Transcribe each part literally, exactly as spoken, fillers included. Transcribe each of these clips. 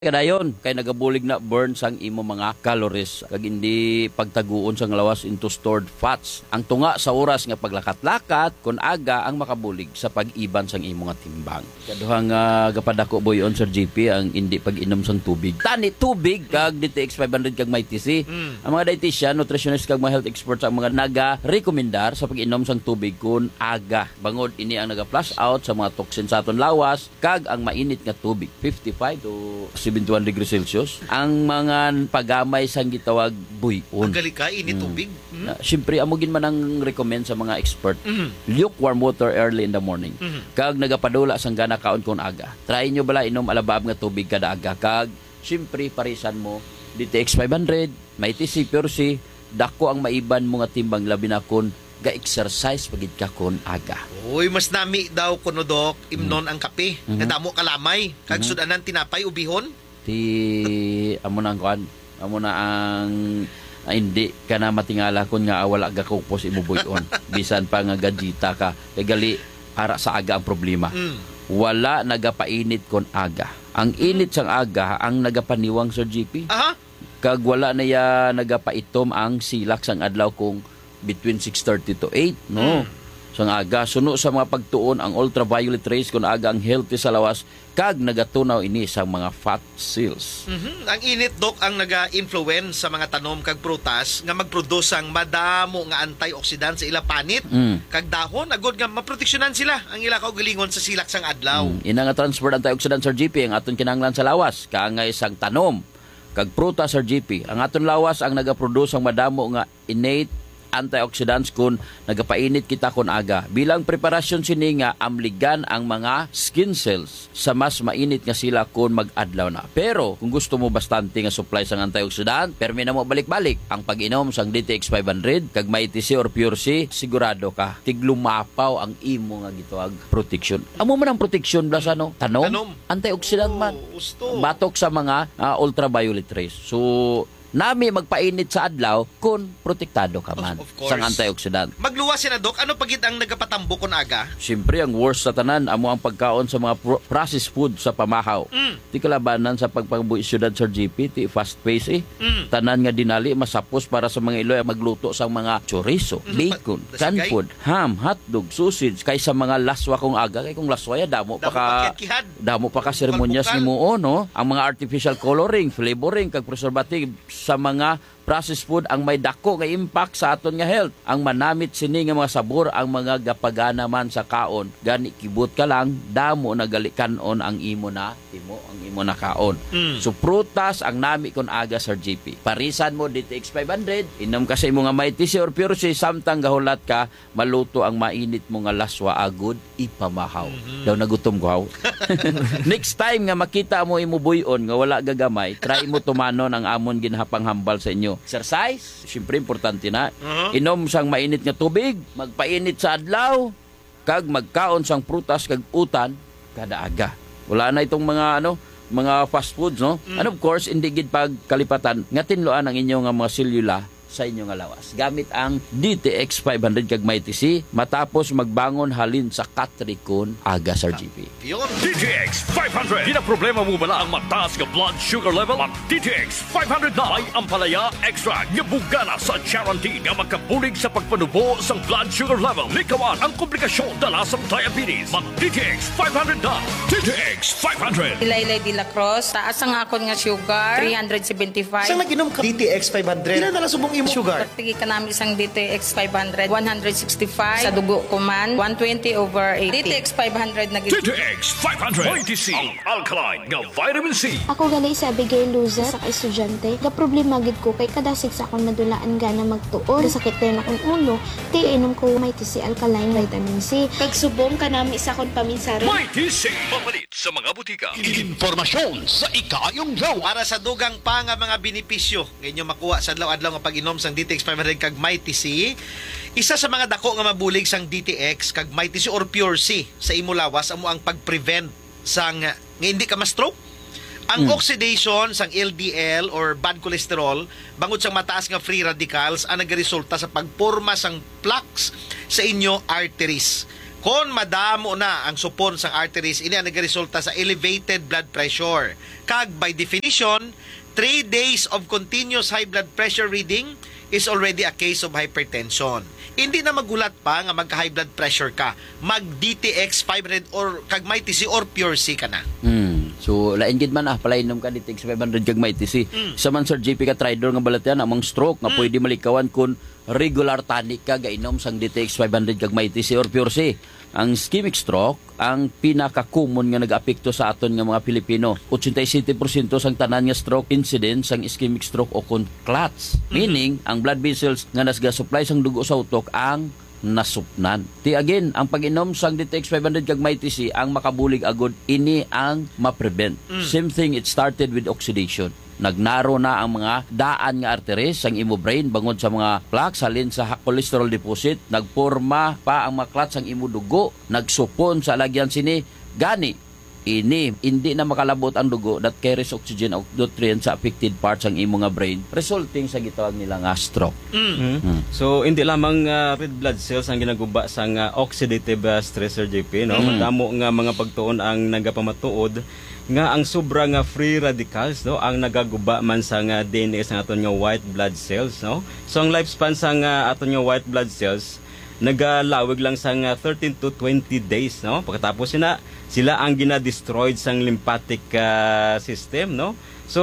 Kadayon kay nagabulig na burn sang imo mga calories kag hindi pagtaguon sang lawas into stored fats. Ang tunga sa oras nga paglakat-lakat kun aga ang makabulig sa pag-iban sang imo nga timbang. Kaduhang uh, gapadako boyon Sir G P ang hindi pag-inom sang tubig. Tani tubig kag D T X five hundred kag may T C. Mm. Ang mga dietitian, nutritionist kag mga health experts ang mga naga-rekomendar sa pag-inom sang tubig kun aga. Bangod ini ang naga-flush out sa mga toxin sa aton lawas kag ang mainit nga tubig fifty-five to seventy-one degrees Celsius ang mga pagamay sang gitawag buyon. Ang gali ka, init tubig. Mm. Na, siyempre, amugin man ang recommend sa mga expert. Mm-hmm. Lukewarm water early in the morning. Mm-hmm. Kag nagapadula sang gana kaon kun aga. Try nyo bala inom alabab nga tubig kada aga. Kag siyempre, parisan mo D T X five hundred, may T C, Pure C, dako ang maiban mo nga timbang labi na kun ga-exercise pagid ka kun aga. Uy, mas nami daw kuno dok, imnon mm-hmm. ang kape. Mm-hmm. Nadamo kalamay. Kag mm-hmm. sudanan tinapay ubihon. Ti amo na ang kuan, amo na ang ah, hindi ka na matingala kun nga wala ga kupos imubuyon. Bisan pa nga gadita ka. Kay gali ara sa aga ang problema. Mm. Wala nagapainit kon aga. Ang init sang aga ang nagapaniwang Sir G P. Aha. Kag wala na ya nagapaitom ang silak sang adlaw kung between six thirty to eight, no? Mm. Sang aga, suno sa mga pagtuon ang ultraviolet rays kung aga ang healthy sa lawas kag nagatunaw ini sa mga fat cells. Mm-hmm. Ang init dok ang naga-influence sa mga tanom kag prutas nga mag-produce ang madamo nga antioxidant sa ila panit mm. kag dahon agod nga maproteksyonan sila ang ila kaugalingon sa silak sang adlaw. Mm. Ina nga transport antioxidant Sir G P ang aton kinahanglan sa lawas kaangay sang tanom kag prutas Sir G P. Ang aton lawas ang naga-produce ang madamo nga innate antioxidants kun nagapainit kita kun aga. Bilang preparasyon sini nga amligan ang mga skin cells sa mas mainit nga sila kun mag-adlaw na. Pero kung gusto mo bastante nga supply sang antioxidant, permi na mo balik-balik ang pag-inom sang D T X five hundred kag may T C or Pure C, sigurado ka tiglumapaw ang imo nga gitawag protection. Amo man ang protection blas ano? Tanom, Tanom. antioxidant man. Oh, batok sa mga uh, ultraviolet rays. So nami magpainit sa adlaw kung protektado ka man sa antioxidant. Magluwas na dok, ano pagit ang nagapatambo kun aga? Siyempre, ang worst sa tanan, amo ang pagkaon sa mga pro- processed food sa pamahaw. Mm. Ti kalabanan sa pagpagbuhi syudad Sir G P, ti fast pace eh. Mm. Tanan nga dinali, masapos para sa mga Iloy magluto sa mga chorizo, mm. bacon, canned food, ham, hotdog, sausage, kaysa mga laswa kung aga. Kaya kung laswa ya, damo, damo pa ka, damo pa ka seremonyas ni mo, no? Ang mga artificial coloring, flavoring, kag preservative, sa mga processed food ang may dako nga impact sa aton nga health. Ang manamit sini nga mga sabor ang mga gapagana man sa kaon. Gani kibot ka lang damo nagalikanon ang imo na timo ang imo na kaon. Mm. So prutas ang nami kon aga Sir G P. Parisan mo D T X five hundred, inom ka sa imo nga may T C or Pure C samtang gahulat ka maluto ang mainit mo nga laswa agud ipamahaw. Mm-hmm. Daw nagutom ko. Next time nga makita mo imo buyon nga wala gagamay, try mo tumanon ang amon ginhapang hambal sa inyo. Exercise, siyempre importante na. Uh-huh. Inom sang mainit nga tubig, magpainit sa adlaw, kag magkaon sang prutas kag utan kada aga. Wala na itong mga ano, mga fast foods, no? Mm. And of course, hindi gid pag kalipatan nga tinloan ang inyo nga mga selula sa inyo nga lawas. Gamit ang D T X five hundred kag may T C matapos magbangon halin sa katrikon aga Sir G P. D T X five hundred. Di na problema mo bala ang mataas nga blood sugar level? Mag D T X five hundred na may ampalaya extra nga bugana sa guarantee nga magkabulig sa pagpanubo sa blood sugar level. Likawan ang komplikasyon dala sa diabetes. Mag D T X five hundred na. D T X five hundred. Ilaylay de la Cruz, taas ang akon nga sugar, three seventy-five. Saan nag-inom ka D T X five hundred? Ilan na lang subong imo sugar? Pagtigi ka namin isang D T X five hundred, one sixty-five. Sa dugo ko man, one twenty over eighty. D T X five hundred na D T X five hundred. May T C. Ang alkaline nga vitamin C. Ako gali sa Abigail Luza sa estudyante. Ga problema gid ko kay kadasig sa akong madulaan gana magtuon. Sakit din akong ulo. Ti inom ko may T C alkaline vitamin C. Kag subong ka nami sa akong paminsara. May T C. Papalit sa mga butika. Impormasyon sa ikayong law. Para sa dugang pa nga mga benepisyo ngayon makuha sa adlaw-adlaw nga pag-inom sang D T X five hundred kag may T C. Isa sa mga dako nga mabulig sang D T X kag may T C or Pure C sa imo lawas amo ang pag-prevent sang nga hindi ka ma-stroke. Ang mm. oxidation sang L D L or bad cholesterol bangod sang mataas nga free radicals ang nagresulta sa pagporma sang plaques sa inyo arteries. Kon madamo na ang supon sa arteries, ini ang nagresulta sa elevated blood pressure. Kag by definition, three days of continuous high blood pressure reading is already a case of hypertension. Hindi na magulat pa nga magka-high blood pressure ka. Mag-D T X five hundred or kag may T C or pure C ka na. Hmm. So, lain gid man ah, palainom ka D T X five hundred kag may T C. Mm. Sa man Sir J P ka tridor nga balat yan, among stroke nga pwede malikawan kun regular tonic ka gainom sang D T X five hundred kag may T C or pure C. Ang ischemic stroke, ang pinaka-common nga nag-apekto sa aton nga mga Pilipino. eighty-seven percent sang tanan nga stroke incidence sang ischemic stroke o kun clots. Meaning, ang blood vessels nga nasga-supply sang dugo sa utok ang nasupnan. Ti again, ang pag-inom sang D T X five hundred kag may T C ang makabulig agod ini ang ma-prevent. Same thing, it started with oxidation. Nagnaro na ang mga daan nga arteries sang imo brain bangod sa mga plaques halin sa cholesterol deposit, nagporma pa ang mga clots sang imo dugo, nagsupon sa lagyan sini gani ini hindi na makalabot ang dugo that carries oxygen o nutrients sa affected parts ang imo nga brain, resulting sa gitawag nila nga stroke. Mm. Mm. So hindi lamang uh, red blood cells ang ginaguba sa uh, oxidative uh, stress, Sir J P, no? Mm. Madamo nga mga pagtuon ang nagapamatuod nga ang sobra nga free radicals, no, ang nagaguba man sa nga D N A sa aton nga white blood cells, no. So ang lifespan sa nga aton nga white blood cells nagalawig lang sa nga thirteen to twenty days, no. Pagkatapos na sila ang gina-destroyed sang lymphatic uh, system, no.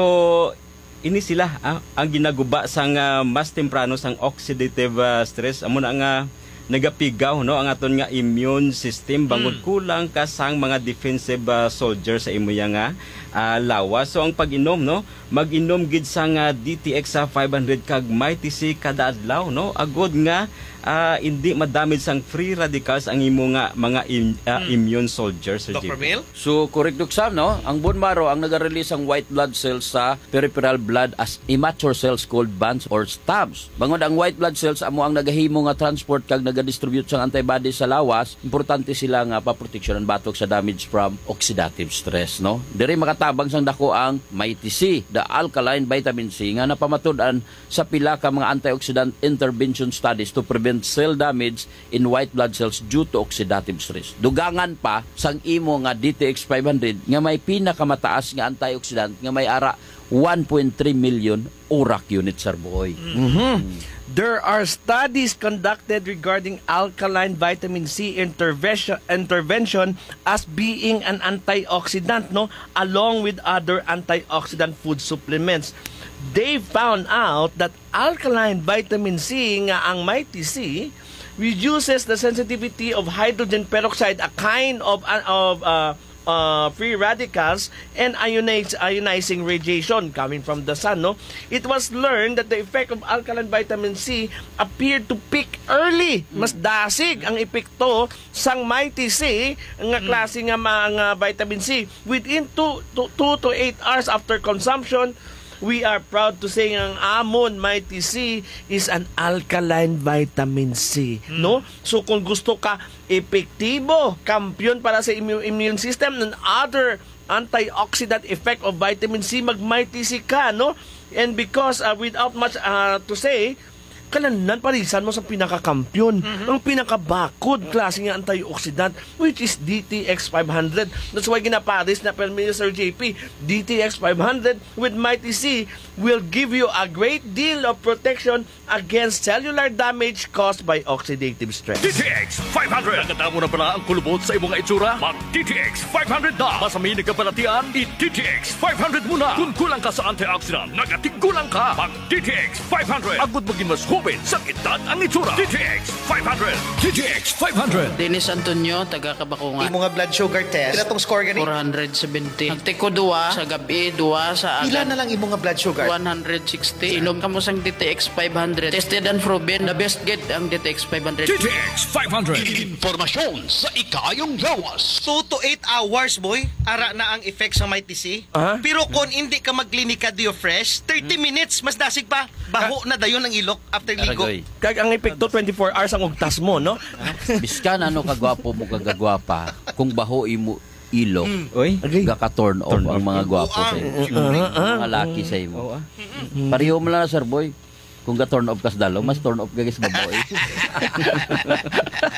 So ini sila ah, ang ginaguba sang uh, mas temprano sang oxidative uh, stress amo na nga nagapigaw, no, ang aton nga immune system bangod mm. kulang ka sang mga defensive uh, soldiers sa imo nga uh, lawas. So ang pag-inom, no, mag-inom gid sa nga D T X sa five hundred kag may T C kada adlaw, no, agod nga uh, hindi madamage sang free radicals ang imo nga mga im, uh, mm. immune soldiers, Sir Doctor J P. Mel? So, correct Dok Sam, no? Ang bone marrow ang nag-release ang white blood cells sa peripheral blood as immature cells called bands or stubs. Bangod ang white blood cells amo ang nagahimo nga transport kag naga-distribute sang antibodies sa lawas, importante sila nga paproteksyonan batok sa damage from oxidative stress, no? Diri makatabang sang dako ang may T C, the alkaline vitamin C nga napamatud-an sa pila ka mga antioxidant intervention studies to prevent cell damage in white blood cells due to oxidative stress. Dugangan pa sang imo nga D T X five hundred nga may pinakamataas nga antioxidant nga may ara one point three million urak units, sir boy. Mm-hmm. There are studies conducted regarding alkaline vitamin C intervention intervention as being an antioxidant, no, along with other antioxidant food supplements. They found out that alkaline vitamin C nga ang may T C reduces the sensitivity of hydrogen peroxide, a kind of of uh, Uh, free radicals and ionize, ionizing radiation coming from the sun, no? It was learned that the effect of alkaline vitamin C appeared to peak early. Mas dasig ang epekto sang may T C nga klase nga mga vitamin C within two to eight hours after consumption. We are proud to say ang amon may T C is an alkaline vitamin C, mm. no? So kung gusto ka epektibo, kampiyon para sa immune, immune system and other antioxidant effect of vitamin C, mag-may T C ka, no? And because uh, without much uh, to say, kananan parisan mo sa pinakakampiyon, mm-hmm. ang pinakabakod klase ng antioxidant, which is D T X five hundred. That's why ginaparis na per Minister J P, D T X five hundred with Mighty C will give you a great deal of protection against cellular damage caused by oxidative stress. D T X five hundred. Nakatamo na pala ang kulubot sa imong itsura? Mag-D T X five hundred na. Masamini ka palatian, i-D T X five hundred muna. Kung kulang ka sa antioxidant, nagatigulang ka. Mag-D T X five hundred. Agud maging mas hubin sa edad ang itsura. D T X five hundred. D T X five hundred. Dennis Antonio, taga Kabakungan. Imo nga blood sugar test. Pila tong score gani? four seventy. Nagtiko duwa sa gabi, duwa sa Pila agad. na lang imo nga blood sugar? one sixty. Inom ka mo sang D T X five hundred. Tested and proven. The best get ang D T X five hundred. D T X five hundred. Informasyon sa ikayong lawas. two to eight hours, boy, ara na ang effect sa may T C. Uh-huh. Pero kung hindi ka maglinika dio fresh, thirty minutes, mas dasig pa. Baho na dayon ang ilok after ligo. Aragoy. Kag ang epekto twenty-four hours ang ugtas mo, no? Biskan ano kagwapo mo kagagwapa, kung baho imo ilok, Oy. gaka-turn off ang mga gwapo sa imo. Mga laki sa imo. Pareho mo lang, sir boy. Kung ga-turn off kas dalo, mas turn off ka sa babae.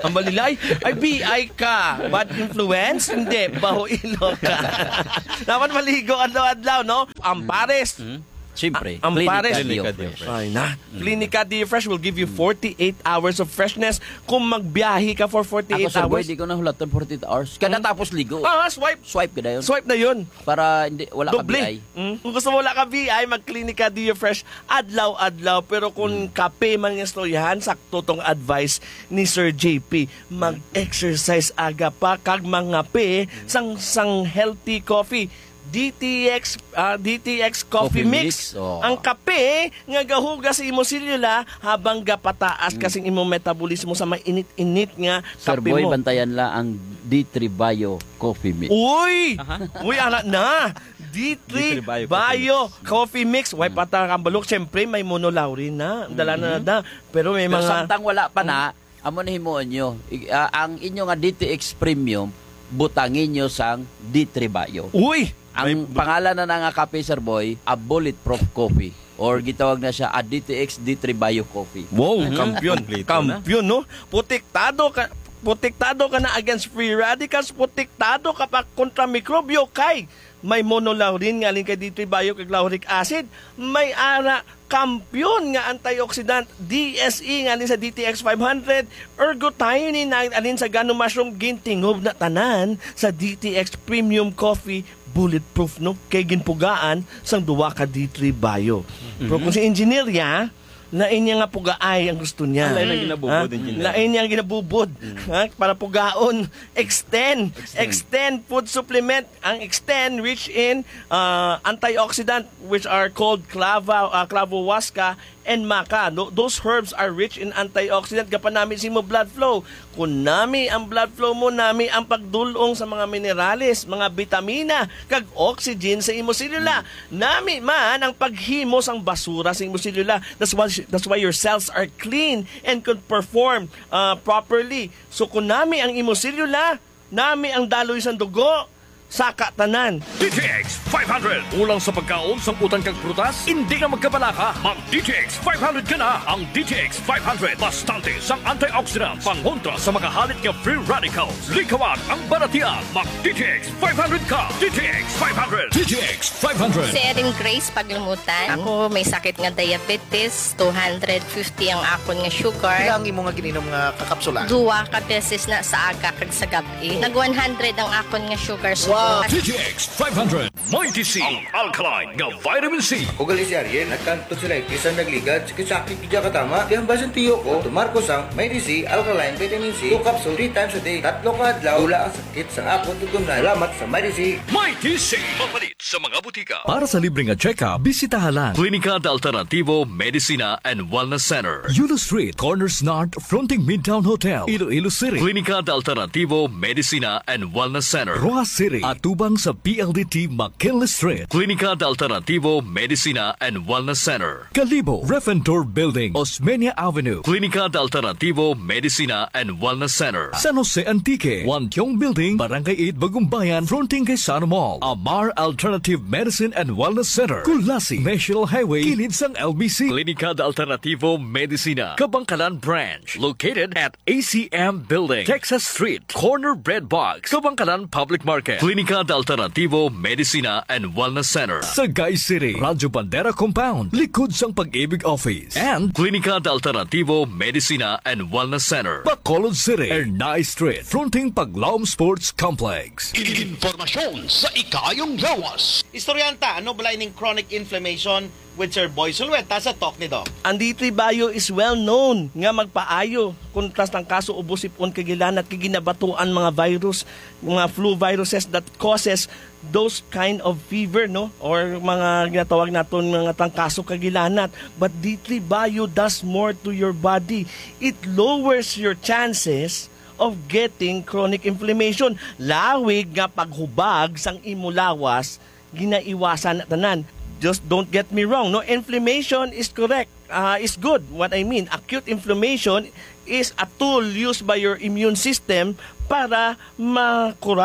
Ang balila ay, ay B I ka. Bad influence? Hindi. Baho-ilo ka. Dapat maligo adlaw-adlaw, no? Ampares. Siyempre, Ang Clinica pares. Dio Clinica Fresh. Dio Ay na. Clinica Dio Fresh will give you forty-eight hours of freshness kung magbiyahe ka for Ako, forty-eight sir boy, hours. di ko na hulatan forty-eight hours. Kada tapos ligo. Ah, swipe. Swipe ka na yun. Swipe na yun. Para hindi, wala ka B Doble. I. Mm. Kung gusto mo wala ka B I, mag-Clinica Dio Fresh adlaw-adlaw. Pero kung kape man yung storyahan, sakto tong advice ni Sir J P. Mag-exercise aga pa, kag mga pe, sang, sang healthy coffee. D T X ah, D T X Coffee, Coffee Mix. Mix, oh. Ang kape nga gahugas sa imo selula habang gapataas kasing imo metabolismo sa mainit-init nga Sir kape boy, mo. bantayan la ang D three Bio Coffee Mix. Uy! Uy, anak na! D three D three Bio Bio Coffee Mix. Way pata kambalok. Siyempre, may monolaurin na. Dala na na. Pero may Pero mga... samtang wala pa na, amo na himuon nyo. I- ah, ang inyo nga D T X Premium, butangin nyo sang D three Bio. Uy! Ang pangalan na nga kape, Sir Boy, a bulletproof coffee. Or gitawag na siya a D T X D three Bio Coffee. Wow, kampiyon. Kompleto na. Kampiyon, no? Putiktado ka... Protektado ka na against free radicals, protektado ka pa kontra mikrobyo kay may monolaurin nga alin kay D three Bio kag lauric acid, may ara kampiyon nga antioxidant D S E nga alin sa D T X five hundred, ergothioneine nga alin sa gano mushroom gintingob na tanan sa D T X Premium Coffee bulletproof, no, kay ginpugaan sang duwa ka D three Bio. Pero kung si engineer ya, lain niya nga pugaay ang gusto niya. Ah, lain ang ginabubod, Ha? engineer. Lain niya ang ginabubod. Ha? Para pugaon. Extend. Extend food supplement. Ang Extend rich in uh, antioxidant which are called clava, uh, clavohuasca and maca. No, those herbs are rich in antioxidant. Kapan namin si mo blood flow. Kung nami ang blood flow mo, nami ang pagdulong sa mga minerales, mga vitamina, kag oxygen sa imo selula. Nami man ang paghimo sang basura sa imo selula. That's why that's why your cells are clean and could perform uh, properly. So kung nami ang imo selula, nami ang daloy sang dugo, saka tanan. D T X five hundred. Ulang sa pagkaon, samputan kang prutas, hindi na magkabalaka. Mag D T X five hundred ka na. Ang D T X five hundred, bastante sang antioxidant, pangontra sa mga halit nga free radicals. Likawan ang baratian. Mag D T X five hundred ka. D T X five hundred. D T X five hundred. Si Erin Grace Paglumutan. Ako may sakit nga diabetes, two hundred fifty ang akon nga sugar. Ilang imo nga gininom nga kakapsula? Duwa ka beses na sa aga kag sa gabi. Nag one hundred ang akon nga sugar. So D T X five hundred. Mighty C. Ang alkaline nga vitamin C. Ugali si Ariel, nagkanto sila ikisan nagligad, sakit-sakit kaya katama. Kaya basan tiyo ko, tumarko sang Mighty C, alkaline, vitamin C, two capsule, three times a day, tatlo ka adlaw, wala ang sakit sang akong tutunan. Salamat sa Mighty C. Mighty C. Mapalit sa mga butika. Para sa libreng check-up, bisitahan lang Klinika de Alternativo Medicina and Wellness Center. Yulo Street, Corners North, fronting Midtown Hotel, Iloilo City. Klinika de Alternativo Medicina and Wellness Center. Rojas City, atubang sa P L D T McKinley Street. Klinika de Alternativo Medicina and Wellness Center. Kalibo, Refentor Building, Osmeña Avenue. Klinika de Alternativo Medicina and Wellness Center. San Jose Antique, Wantiong Building, Barangay eight, Bagumbayan, fronting kay Sana Mall. Amar Alternative Medicine and Wellness Center. Kulasi, National Highway, kilid sang L B C. Klinika de Alternativo Medicina, Kabangkalan Branch, located at A C M Building, Texas Street, Corner Bread Box, Kabangkalan Public Market. Klinika de Alternativo Medicina and Wellness Center. Sagay City, Radyo Bandera Compound, likod sang Pag-ibig Office. And Klinika de Alternativo Medicina and Wellness Center. Bacolod City, Ernay Street, fronting Paglaom Sports Complex. Informasyon sa ikayong lawas. Istoryanta, ano balay ning chronic inflammation with Sir Boy Sulweta sa talk ni Doc? Ang D three Bio is well known nga magpaayo kontras ng kaso ubos ipon kagilan at kaginabatuan mga virus, mga flu viruses that causes those kind of fever, no, or mga ginatawag naton mga tangkaso kagilanat. But D three Bio does more to your body. It lowers your chances of getting chronic inflammation. Lawig nga paghubag sang imulawas ginaiwasan na tanan. Just don't get me wrong, no, inflammation is correct, uh, is good. What I mean, acute inflammation is a tool used by your immune system para makural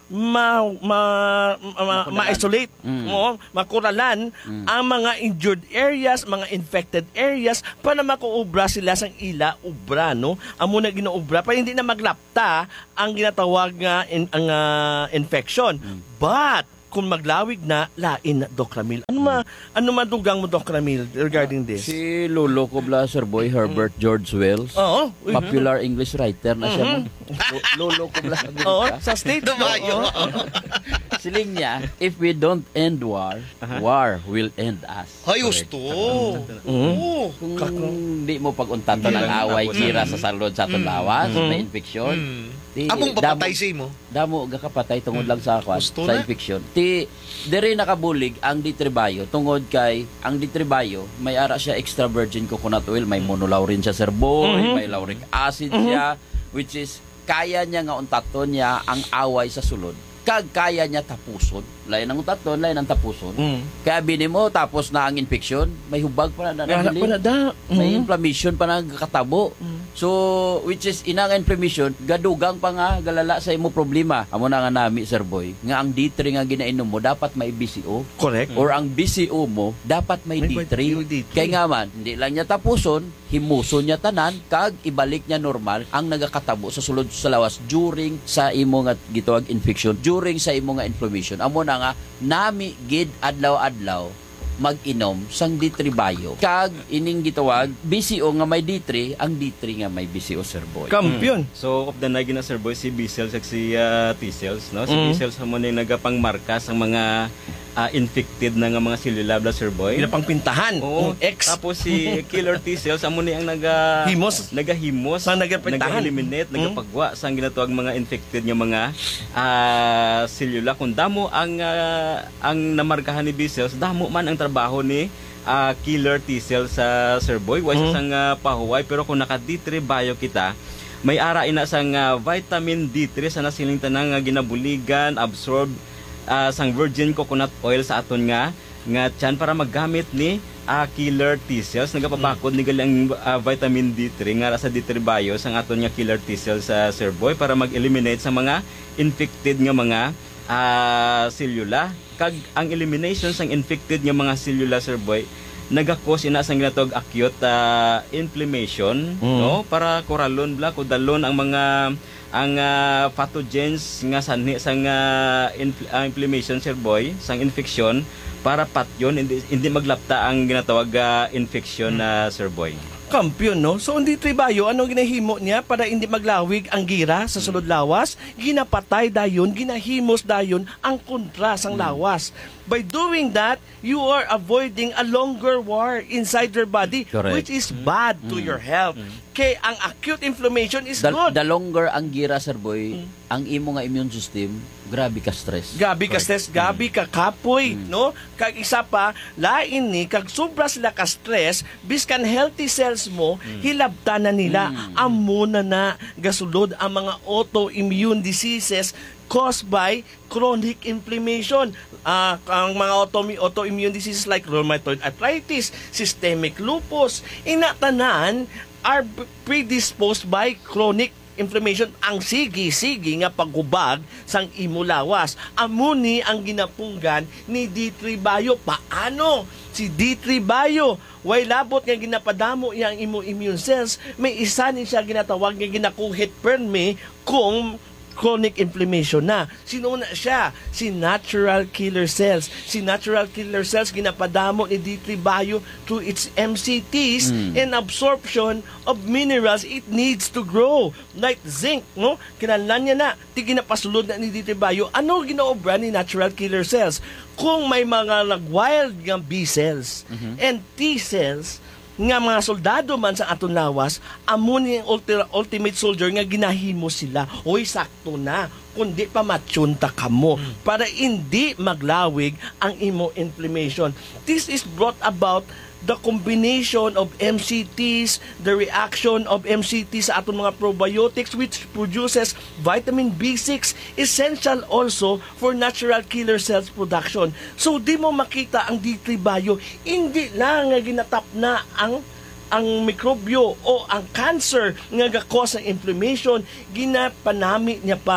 ma, ma, ma, ma-isolate, Mm. mo, makuralan ang mga injured areas, mga infected areas para makuubra sila sang ila ubra, no? Amo na ginuubra para hindi na maglapta ang ginatawag nga in, ang ah, infection. But kung maglawig na, lain na, Doc Ramil. Ano ma, ano madugang mo, Doc Ramil, regarding this? Si Lolo ko bla, Sir Boy, Herbert George Wells. Oo. Popular English writer na siya mo. Lolo ko bla. Oo, sa state. Dumayo. Siling niya, if we don't end war, war will end us. Ay, gusto. Oo. Kung di mo pag-untato ng away, kira sa salod sa atong lawas, may infeksyon. Di, Among papatay si mo. Damo gakapatay tungod lang sa akwan, Gusto sa na. infeksyon. Ti diri nakabulig ang ditribayo tungod kay ang ditribayo may ara siya extra virgin coconut oil, may monolaurin siya, Sir Boy, Mhm. may lauric acid siya, which is kaya niya nga untaton niya ang away sa sulod. Kag kaya niya tapuson. Lain ang untaton, lain ang tapuson. Mm. Kaya bini mo tapos na ang infeksyon, may hubag pa na Wala nabili. pa na da. May Mhm. inflammation pa na katabo. So, which is inang inflammation, gadugang pa nga galala sa imo problema. Amo na nga nami, Sir Boy, nga ang D three nga ginainom mo dapat may B C O. Correct. Or ang B C O mo dapat may, May D three. D three. Kaya nga man, hindi lang niya tapuson, himuson niya tanan, kag ibalik niya normal ang nagakatabo sa sulod sa lawas during sa imo nga gitawag infection, during sa imo nga inflammation. Amo na nga nami gid adlaw-adlaw mag-inom sang D three bayo. Kag ining gitawag B C O nga may D three, ang D three nga may B C O, Sir Boy. Kampiyon. So, of the nagi na, Sir Boy, si B-cells at si uh, T-cells, no? Si Mm. B-cells mo na yung nagapangmarka sa mga uh, infected na nga mga selula, bla, Sir Boy. Ila pang pintahan. Oo. Yung X. Tapos si killer T-cells, amo na yung naga... Himos. Nagahimos. Sa nagapintahan. Nag-eliminate, Mm. nagapagwa sa ang ginatawag mga infected nga mga uh, selula. Kung damo ang, uh, ang namarkahan ni B-cells, damo man ang trabaho ni uh, killer T-cells sa Sir Boy. Why Mm. sa sang uh, pahuway, pero kung naka-D three bio kita, may ara ina sang uh, vitamin D three sa nasiling tanang nga ginabuligan, absorb uh, sang virgin coconut oil sa aton nga nga tiyan para maggamit ni uh, killer T-cells. Nagapabakod ni galing uh, vitamin D three nga ra sa D three bio sang aton nga killer T-cells sa Sir Boy para mag-eliminate sa mga infected nga mga uh, selula. Kag ang elimination sang infected nga mga selula, Sir Boy, nagakos ina sang ginatawag acute uh, inflammation, Mm. no, para koralon bla kudalon ang mga ang uh, pathogens nga sanhi sang uh, infl- uh, inflammation, Sir Boy, sang infection para patyon hindi, hindi maglapta ang ginatawag uh, infection na, uh, Sir Boy. Kampiyon, no? So, hindi tribayo, ano ginahimo niya para hindi maglawig ang gira sa sulod lawas? Ginapatay dayon, ginahimos dayon ang kontra sang lawas. By doing that, you are avoiding a longer war inside your body, Correct. which is bad to your health. Kaya ang acute inflammation is The, good. the longer ang gira, Sir Boy, ang imo nga immune system, grabe ka stress. Gabi ka stress, gabi ka kapoy, no? Kag isa pa, lain ni, kag sobra sila ka stress, biskan healthy cells mo, hilabta na nila, amo na na, gasulod ang mga autoimmune diseases caused by chronic inflammation. Uh, ang mga auto- autoimmune diseases like rheumatoid arthritis, systemic lupus, inatanan are predisposed by chronic inflammation, ang sige-sige nga paghubag sang imo lawas. Amuni ang ginapunggan ni D three Bio. Paano? Si D three Bio, way labot nga ginapadamo iyang imo immune cells, may isa ni siya ginatawag nga ginakuhit perme kung chronic inflammation na. Sino na siya? Si natural killer cells. Si natural killer cells ginapadamo ni D three Bio through its M C Ts Mm. and absorption of minerals it needs to grow. Like zinc, no? Kinahanglan niya na. Ti ginapasulod na ni D three Bio. Ano ginaobra ni natural killer cells? Kung may mga nag-wild nga B cells and T cells nga mga soldado man sa aton lawas, amo ni ang ulti- ultimate soldier nga ginahimo sila. Oy, sakto na. Kundi pa matsunta ka mo para hindi maglawig ang imo inflammation. This is brought about the combination of M C Ts, the reaction of M C Ts sa aton mga probiotics which produces vitamin B six, essential also for natural killer cells production. So di mo makita ang D three Bio, hindi lang nga ginatap na ang ang mikrobyo o ang cancer nga gakos ng inflammation, ginapanami niya pa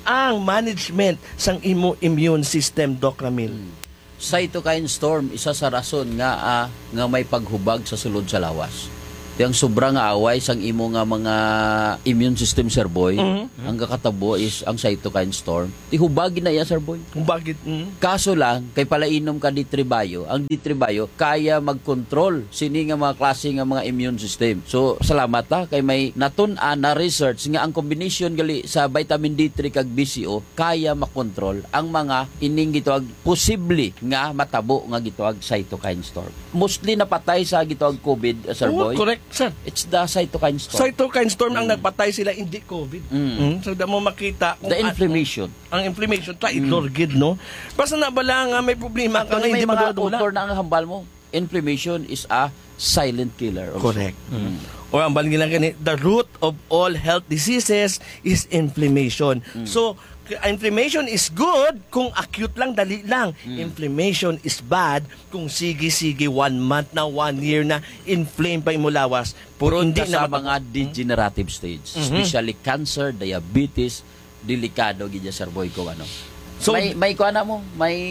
ang management sang imo immune system, Doc Ramil? Cytokine storm, isa sa rason nga ah, nga may paghubag sa sulod sa lawas. Yang sobra nga away sang imo nga mga immune system, Sir Boy, Mhm. ang kakatabo is ang cytokine storm. Ti hubagin na yan, Sir Boy. Hubagin. Mhm. Kaso lang, kay palainom ka ditribayo, ang ditribayo kaya mag-control sini nga mga klase nga mga immune system. So, salamat ta kay may natun-an na research nga ang combination gali sa vitamin D three kag B C O kaya makontrol ang mga ining gituag posible nga matabo nga gituag cytokine storm. Mostly napatay sa gituag COVID, uh, Sir Oo, Boy. correct, sir. It's the cytokine storm. Cytokine storm ang nagpatay sila, hindi COVID. Mm. Mm. So, da mo makita kung The an- inflammation. ang inflammation, ta idorgid, no? Basta na bala nga may problema ka nga Actually, hindi may mga madula-dula. author na ang hambal mo. Inflammation is a silent killer. Also. Correct. O ang baling lang kani, the root of all health diseases is inflammation. So, k- inflammation is good kung acute lang, dali lang. Inflammation is bad kung sige-sige one month na, one year na, inflame pa yung lawas. Puro hindi Hindi na sa mga degenerative stage, Mhm. especially cancer, diabetes, delikado gid Sir Boy ko ano. So- may may kuha na mo, may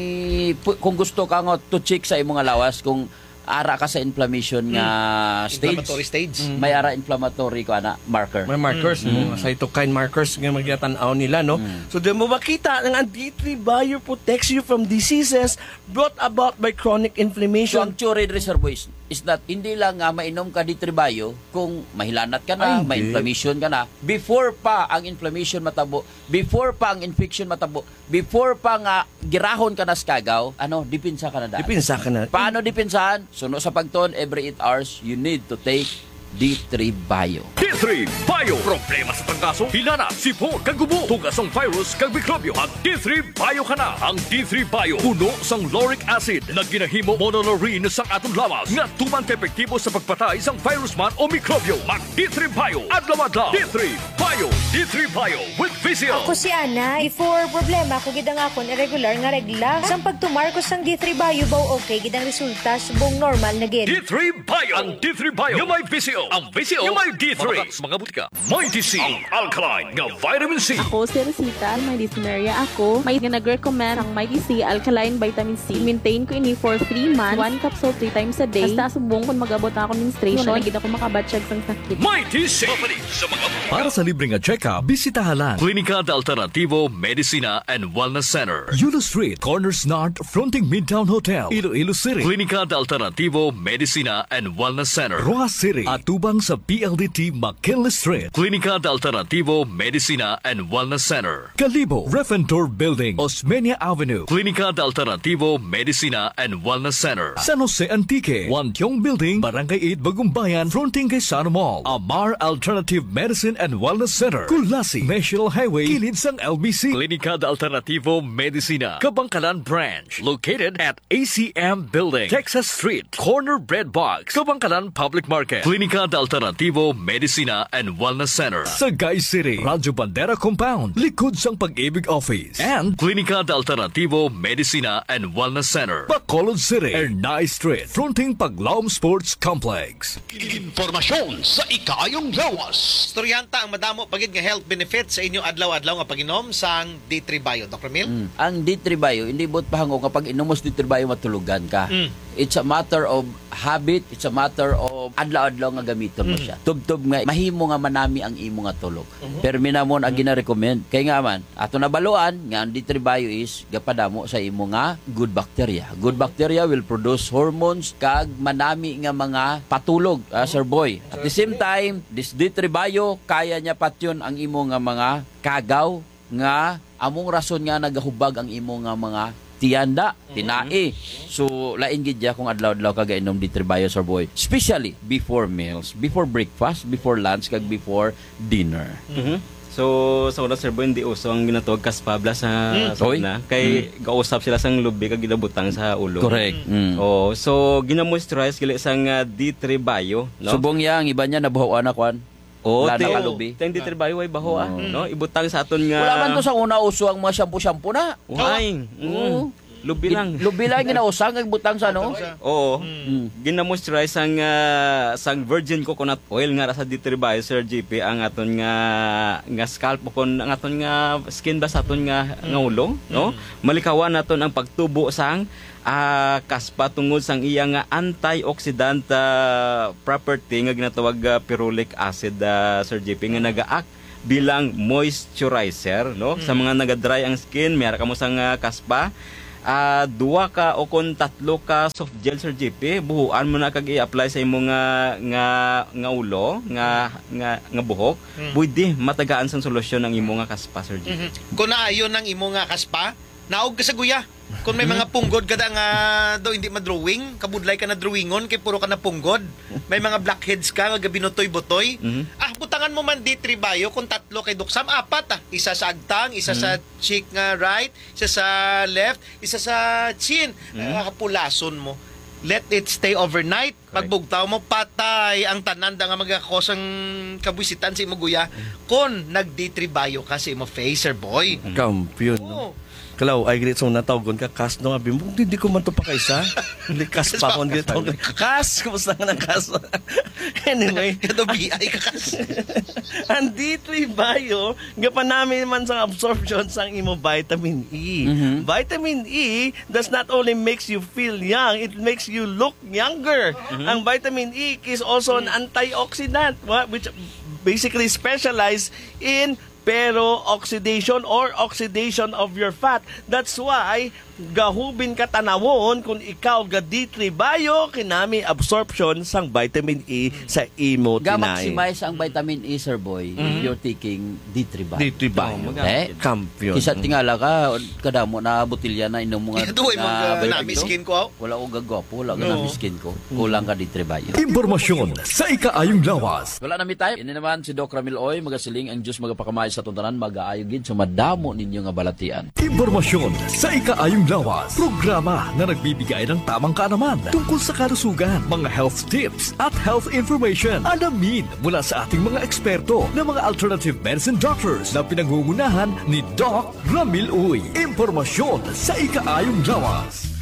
pu- kung gusto ka nga to check sa imong lawas kung ara ka sa inflammation nga stage. Inflammatory stage. May ara inflammatory ko ana marker. May markers, mga cytokine markers nga magyatanaw nila, no? So, di mo makita ng ang D three Bio protects you from diseases brought about by chronic So inflammation. ang theory Sir Boy is that hindi lang nga mainom ka di tribayo kung mahilanat ka na, Ay, may hindi. inflammation ka na, before pa ang inflammation matabo, before pa ang infection matabo, before pa nga girahon ka na sa kagaw, ano, dipinsa ka na daan. Dipinsa ka na. Paano dipinsahan? Suno sa pagton, every eight hours, you need to take D three Bio. D three Bio. Problema sa tangkaso, hinana, sipon, kagubo, tugas ang virus, kag mikrobyo. Ang D three Bio ka na. Ang D three Bio, puno sang lauric acid na ginahimo monolaurin sang atong lawas nga tuman ka epektibo sa pagpatay sang virus man o mikrobyo. Mag D three Bio. Adlaw-adlaw. D three Bio. D three Bio with Vizio. Ako si Ana, before problema ko gidang akon irregular nga regla. Sang pagtumarkos sang D three Bio baw okay gidang resulta subong normal na gid. D three Bio. Ang D three Bio. Yung may Vizio. Ang Vizio. Yung may D three. Mga, mga butika. May D C. Ang alkaline nga vitamin C. Ako si Rosita, may dysuria ako. May nag-recommend ang Mighty C Alkaline Vitamin C. Maintain ko ini for three months. One capsule three times a day. Basta subong kung mag-abot ako menstruation. Nagigit ako makabatsyag sang sakit. May D C. Mapalit sa mga butika. Para sa libreng check-up, bisitahan lang Klinika de Alternativo Medicina and Wellness Center. Yulo Street, Corners North, fronting Midtown Hotel, Iloilo City. Klinika de Alternativo Medicina and Wellness Center. Roa City, atubang sa P L D T McKinley Street. Klinika de Alternativo Medicina and Wellness Center. Kalibo, Refentor Building, Osmeña Avenue. Klinika de Alternativo Medicina and Wellness Center. San Jose Antique, Wantiong Building, Barangay eight, Bagumbayan, fronting kay Sano Mall. Amar Alternative Medicine and Wellness Center. Kulasi, National Highway, kilid sang L B C. Klinika de Alternativo Medicina, Kabangkalan Branch, located at A C M Building, Texas Street, Corner Bread Box, Kabangkalan Public Market. Klinika de Alternativo Medicina and Wellness Center. Sagay City, Radyo Bandera Compound, likod sang Pag-ibig Office. And Klinika de Alternativo Medicina and Wellness Center. Bacolod City, Ernay Street, fronting Paglaom Sports Complex. Informasyon sa ikayong lawas. Storyanta ang madamo pagid nga health benefits sa inyo adlaw-adlaw nga pag-inom sang D three Bio, Doctor Mil. Mm. Ang D three Bio, hindi bot pahango kapag inumos D three Bio matulugan ka. Mm. It's a matter of habit, it's a matter of adlaw-adlaw nga gamiton mo Mm. siya. Tubtob nga mahimo nga manami ang imo nga tulog. Pero minamon ang gina-recommend kay nga man ato nabaluan nga ang D three Bio is gapadamo sa imo nga good bacteria. Good bacteria will produce hormones kag manami nga mga patulog, ah, Sir Boy. At the same time, this D three Bio kaya niya patyon ang imo nga mga kagaw nga among rason nga nagahubag ang imo nga mga tiyanda, tinai. So, lain gid ya kung adlaw-adlaw ka gainom D three Bio, Sir Boy. Especially before meals, before breakfast, before lunch, kag before dinner. Mhm. So, sa una, Sir Boy, hindi uso ang ginatawag kaspabla sa Mm. sa Oy. una. Kay gausap sila sang lubi kag ginabutang sa ulo. Correct. Mm. Oh, so ginamoisturize gali sang uh, D three Bio, no? Subong ya ang iba niya nabuhawan na kwan. Oh, Wala te, na kalubi. teng D three Bio ay baho ah, no? Ibutang sa aton nga Wala man to sa una uso ang mga shampoo-shampoo na. Uhay. Oo. Lubi lang. Lubi lang ginausang ang butang sa ano? Oo. Ginamoisturize ang uh, sang virgin coconut oil nga sa D three Bio Sir G P ang aton nga nga scalp kon ang aton nga skin ba sa aton nga nga ulo, no? Malikawan naton ang pagtubo sang uh, kaspa tungod sang iya nga antioxidant uh, property nga ginatawag uh, ferulic acid uh, Sir G P nga naga-act bilang moisturizer, no? Sa mga naga-dry ang skin, mayara ka mo sang uh, kaspa. Uh, duwa ka o kung tatlo ka soft gel Sir G P, buhuan mo na kag i-apply sa imong nga nga nga ulo, nga nga nga buhok. Mm. Pwede matagaan sang solusyon ang imong nga kaspa Sir G P. Mm-hmm. Kung naayon ang imong nga kaspa, naog ka sa guya. Kung may mga punggod kada nga daw hindi ma-drawing, kabudlay ka na drawingon kay puro ka na punggod. May mga blackheads ka nga binutoy-butoy. Mm-hmm. Ah, butangan mo man D three Bio kung tatlo kay Duksam, apat ah. Isa sa agtang, isa mm-hmm. sa cheek nga right, isa sa left, isa sa chin. Mm-hmm. Ah, pulason mo. Let it stay overnight. Pagbugtaw mo, patay ang tanan da nga magakosang kabwisitan sa imo guya. Kung nag D three Bio ka sa imo face, sir boy. Kampiyon. No? Kalaw, ay grit so natawgon ka, kas no, abi mo, hindi ko man to pa kaysa. Hindi kas pa akong grit ako. Kas, kumusta nga ng kas? Anyway. Kado B I ka kas. Ang D three Bio, gapan namin man sa absorption sang imo vitamin E. Mm-hmm. Vitamin E does not only makes you feel young, it makes you look younger. Mm-hmm. Ang vitamin E is also an antioxidant, which basically specialize in pero-oxidation or oxidation of your fat. That's why gahubin ka tanawon kung ikaw ga D three Bio kinami absorption sang vitamin E sa imo tinay. Ga-maximize ang vitamin E, sir boy, mm-hmm. if you're taking D three Bio. D three Bio. Oh, eh, kampiyon. Kisa tingala ka, kadamo na botilya na inom mo nga. Ito ay mga namiskin ko. Wala ko gagwapo, wala ka no. namiskin ko. Kulang ka D three Bio. Impormasyon sa ikaayong lawas. Wala na mi tayo. Ini naman si Doc Ramil Oy, magasiling ang Diyos magapakamay sa tuntanan, mag-aayogid sa madamo ninyo nga balatian. Impormasyon sa ikaayong lawas. Programa na nagbibigay ng tamang kaalaman tungkol sa kalusugan, mga health tips at health information. Alamin mula sa ating mga eksperto na mga alternative medicine doctors na pinangungunahan ni Doc Ramil Uy. Impormasyon sa ikaayong lawas.